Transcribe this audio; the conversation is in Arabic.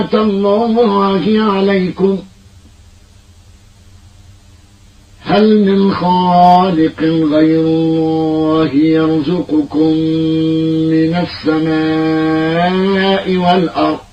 الله عليكم هل من خالق غير الله يرزقكم من السماء والأرض